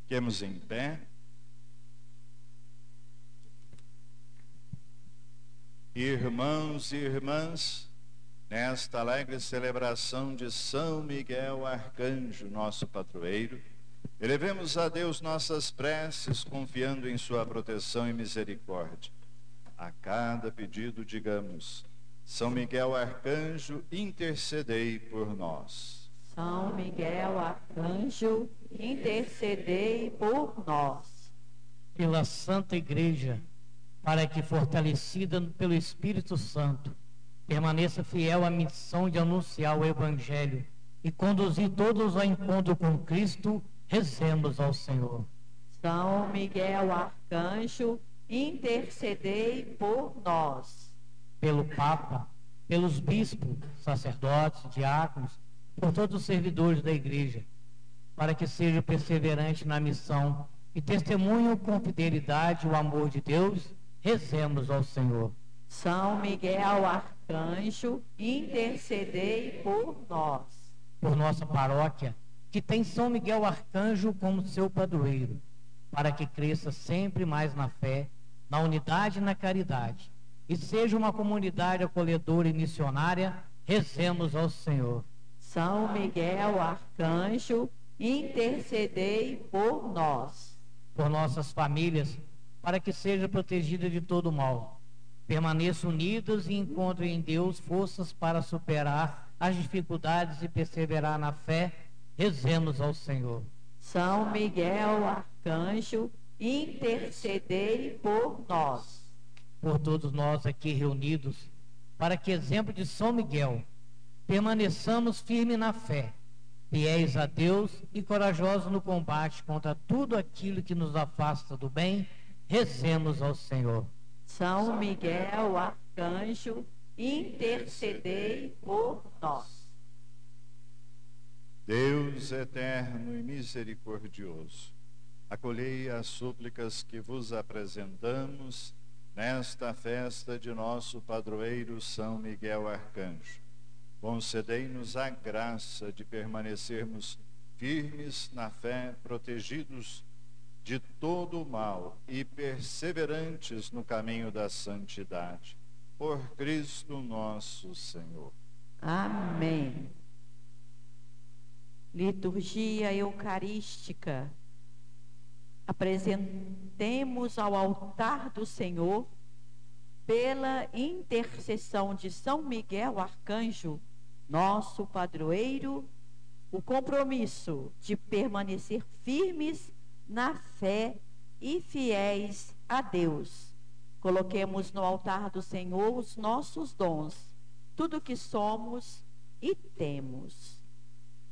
Fiquemos em pé. Irmãos e irmãs, nesta alegre celebração de São Miguel Arcanjo, nosso padroeiro, elevemos a Deus nossas preces, confiando em sua proteção e misericórdia. A cada pedido, digamos: São Miguel Arcanjo, intercedei por nós. São Miguel Arcanjo, intercedei por nós. Pela Santa Igreja, para que, fortalecida pelo Espírito Santo, permaneça fiel à missão de anunciar o Evangelho e conduzir todos ao encontro com Cristo, rezemos ao Senhor. São Miguel Arcanjo, intercedei por nós. Pelo Papa, pelos bispos, sacerdotes, diáconos, por todos os servidores da Igreja, para que seja perseverante na missão e testemunho com fidelidade o amor de Deus, rezemos ao Senhor. São Miguel Arcanjo, intercedei por nós. Por nossa paróquia, que tem São Miguel Arcanjo como seu padroeiro, para que cresça sempre mais na fé, na unidade e na caridade, e seja uma comunidade acolhedora e missionária, rezemos ao Senhor. São Miguel Arcanjo, intercedei por nós. Por nossas famílias, para que seja protegida de todo mal, permaneçam unidas e encontrem em Deus forças para superar as dificuldades e perseverar na fé, rezemos ao Senhor. São Miguel Arcanjo, intercedei por nós. Por todos nós aqui reunidos, para que, exemplo de São Miguel, permaneçamos firmes na fé, fiéis a Deus e corajosos no combate contra tudo aquilo que nos afasta do bem, rezemos ao Senhor. São Miguel Arcanjo, intercedei por nós. Deus eterno e misericordioso, acolhei as súplicas que vos apresentamos nesta festa de nosso padroeiro São Miguel Arcanjo. Concedei-nos a graça de permanecermos firmes na fé, protegidos de todo o mal e perseverantes no caminho da santidade. Por Cristo nosso Senhor. Amém. Liturgia Eucarística. Apresentemos ao altar do Senhor, pela intercessão de São Miguel Arcanjo, nosso padroeiro, o compromisso de permanecer firmes na fé e fiéis a Deus. Coloquemos no altar do Senhor os nossos dons, tudo que somos e temos.